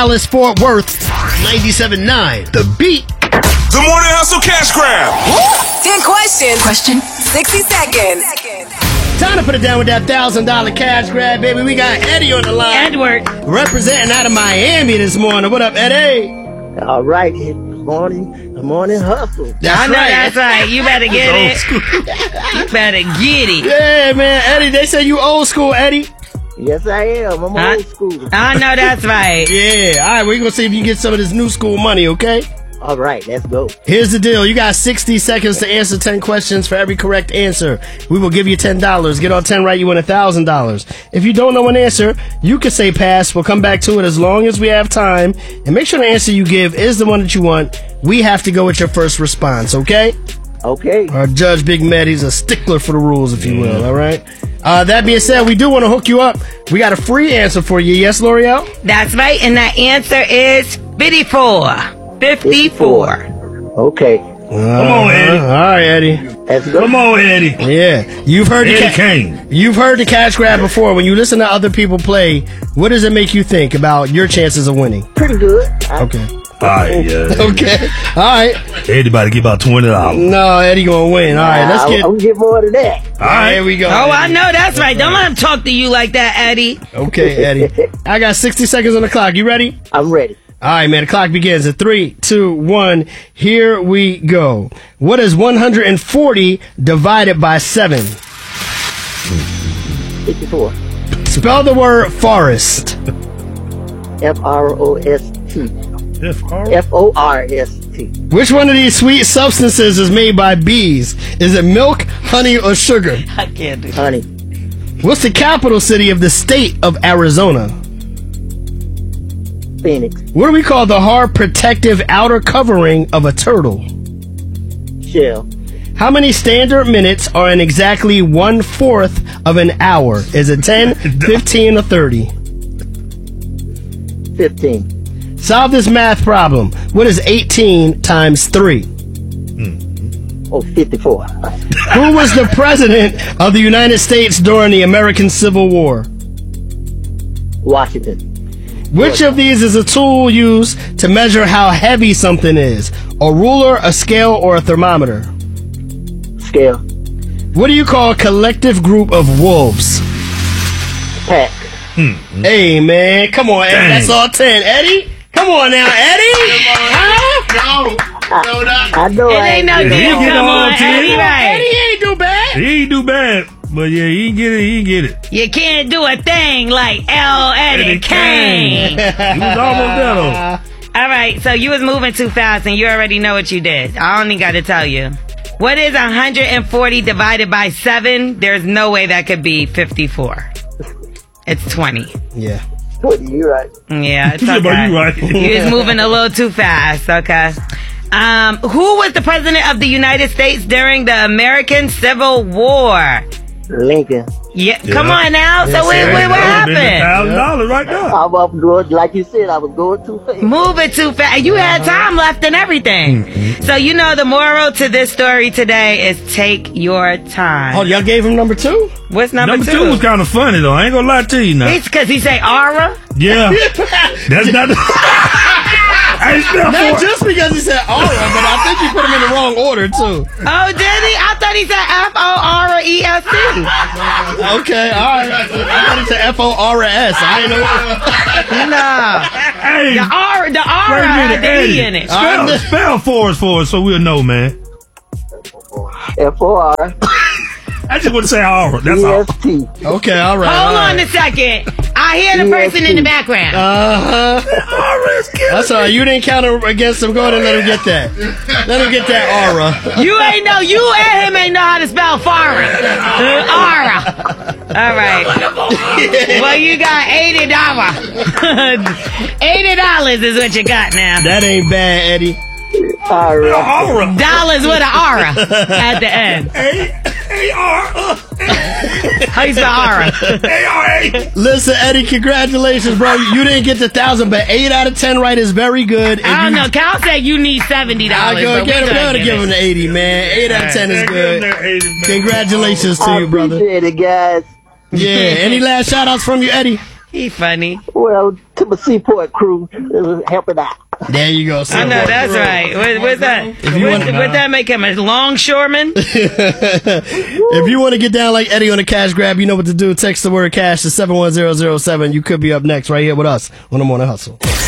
Dallas Fort Worth 97.9 The Beat. The Morning Hustle Cash Grab. 10 questions. Question. 60 seconds. Time to put it down with that $1,000 cash grab, baby. We got Eddie on the line. Edward. Representing out of Miami this morning. What up, Eddie? All right. Good morning hustle. That's right. That's right. You better get it. You better get it. Yeah, man. Eddie, they say you old school, Eddie. Yes, I am. I'm old school. I know that's right. Yeah. All right, we're going to see if you can get some of this new school money, okay? All right, let's go. Here's the deal. You got 60 seconds to answer 10 questions. For every correct answer, we will give you $10. Get all 10 right, you win $1,000. If you don't know an answer, you can say pass. We'll come back to it as long as we have time. And make sure the answer you give is the one that you want. We have to go with your first response, okay? Okay. Our judge, Big Matt, he's a stickler for the rules, if you will, all right? That being said, we do want to hook you up. We got a free answer for you. Yes, L'Oreal? That's right. And that answer is 54. 54. Okay. Come on, Eddie. All right, Eddie. Let's go. Come on, Eddie. Yeah, you've heard Eddie Kane. You've heard the cash grab before. When you listen to other people play, what does it make you think about your chances of winning? Pretty good. Okay. All right, yeah. Okay. All right. Eddie about to get about $20. No, Eddie gonna win. All right, let's get. I'm gonna get more than that. All right, here we go. Oh, Eddie. I know that's right. Don't let him talk to you like that, Eddie. Okay, Eddie. I got 60 seconds on the clock. You ready? I'm ready. All right, man. The clock begins at 3, 2, 1. Here we go. What is 140 divided by 7? 54. Spell the word forest. F-R-O-S-T. F-R? F-O-R-S-T. Which one of these sweet substances is made by bees? Is it milk, honey, or sugar? I can't do that. Honey. What's the capital city of the state of Arizona? Phoenix. What do we call the hard protective outer covering of a turtle? Shell. How many standard minutes are in exactly 1/4 of an hour? Is it 10, 15, or 30? 15. Solve this math problem. What is 18 times 3? Oh, 54. Who was the president of the United States during the American Civil War? Washington. Which of these is a tool used to measure how heavy something is? A ruler, a scale, or a thermometer? Scale. What do you call a collective group of wolves? Pack. Hey, man, come on, Eddie. Dang. That's all 10. Eddie? Come on now, Eddie. Huh? I know It I ain't no He deal. get Come all on, 10. Eddie, right. Eddie ain't do bad. He ain't do bad, but yeah, he ain't get it. He ain't get it. You can't do a thing like L. Eddie Kane. He was almost there, though. All right, so you was moving too fast, and you already know what you did. I only got to tell you. What is 140 divided by 7? There's no way that could be 54. It's 20. Yeah. you right. Yeah, it's Yeah, okay. but you right. You was moving a little too fast, okay. Who was the president of the United States during the American Civil War? Lincoln. Yeah, come on now. So what happened? $1,000 right there. I was going, like you said, I was going too fast. Move it too fast. You had time left and everything. So you know the moral to this story today is take your time. Oh, y'all gave him number 2? What's number Number 2 was kind of funny, though. I ain't gonna lie to you now. It's because he say aura. Yeah. That's not... I ain't spell Not for it. just because he said aura, but I think you put him in the wrong order, too. Oh, did he? I thought he said F-O-R-E-S-T. Okay, all right. I thought he said F-O-R-S. I didn't know. No. Hey, The aura wait a had minute, the E Eddie. in it. Spell for us so we'll know, man. I just want to say aura. That's all. E-S-T. Okay, all right. Hold on a second. I hear the person in the background. That's all right. You didn't count against him. Go ahead and let him get that. Let him get that aura. You and him ain't know how to spell foreign. Aura. All right. Well, you got $80. $80 is what you got now. That ain't bad, Eddie. All right. Aura. Dollars with an aura at the end. A-R-A. How you spell aura? A-R-A. Listen, Eddie, congratulations, bro. You didn't get the 1,000, but 8 out of 10 right is very good. And I don't you- know. Cal said you need $70. I'll go but get we him. gonna Gotta give him the 80, man. 8 out of 10 is good. Congratulations to I you, brother. appreciate it, guys. Yeah. Any last shout outs from you, Eddie? He funny. Well, to my Seaport crew, helping out. There you go. I know, that's right. What's that? Would that make him a longshoreman? If you want to get down like Eddie on a cash grab, you know what to do. Text the word cash to 71007. You could be up next right here with us on The Morning Hustle.